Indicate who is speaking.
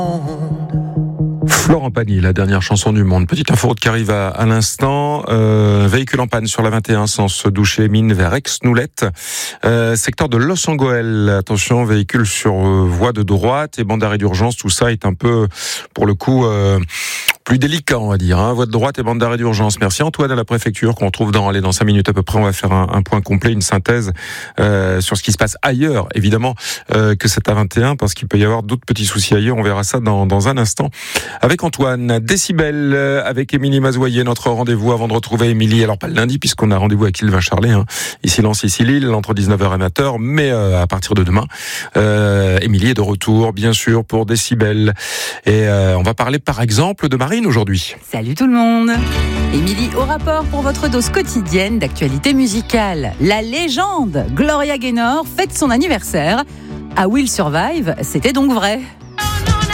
Speaker 1: Florent Pagny, la dernière chanson du monde. Petite info qui arrive à l'instant. Véhicule en panne sur la 21, sens Douchet-les-Mines vers Aix-Noulette. Secteur de Los Angeles. Attention, véhicule sur voie de droite et bande d'arrêt d'urgence. Tout ça est un peu, pour le coup, plus délicat, on va dire. Voie de droite et bande d'arrêt d'urgence. Merci Antoine à la préfecture qu'on retrouve dans 5 minutes à peu près. On va faire un point complet, une synthèse sur ce qui se passe ailleurs, évidemment, que cette A21, parce qu'il peut y avoir d'autres petits soucis ailleurs. On verra ça dans un instant. Avec Antoine, Décibel, avec Émilie Mazoyer, notre rendez-vous avant de retrouver Émilie. Alors pas le lundi, puisqu'on a rendez-vous avec Sylvain Charlet, ici Lens, ici Lille, entre 19h et 20h, mais à partir de demain, Émilie est de retour, bien sûr, pour Décibel. Et on va parler par exemple de Marine aujourd'hui.
Speaker 2: Salut tout le monde. Émilie au rapport pour votre dose quotidienne d'actualité musicale. La légende Gloria Gaynor fête son anniversaire. À Will Survive, c'était donc vrai.